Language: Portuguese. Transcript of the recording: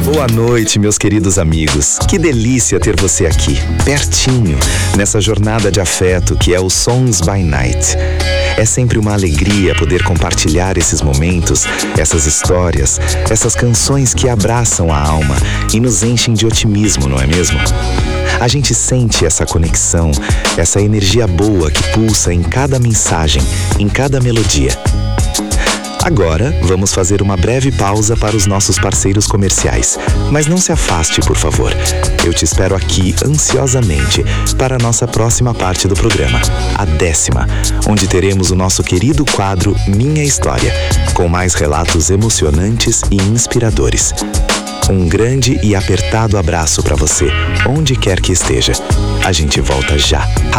Boa noite, meus queridos amigos. Que delícia ter você aqui, pertinho, nessa jornada de afeto que é o Songs by Night. É sempre uma alegria poder compartilhar esses momentos, essas histórias, essas canções que abraçam a alma e nos enchem de otimismo, não é mesmo? A gente sente essa conexão, essa energia boa que pulsa em cada mensagem, em cada melodia. Agora, vamos fazer uma breve pausa para os nossos parceiros comerciais. Mas não se afaste, por favor. Eu te espero aqui ansiosamente para a nossa próxima parte do programa, a 10ª, onde teremos o nosso querido quadro Minha História, com mais relatos emocionantes e inspiradores. Um grande e apertado abraço para você, onde quer que esteja. A gente volta já.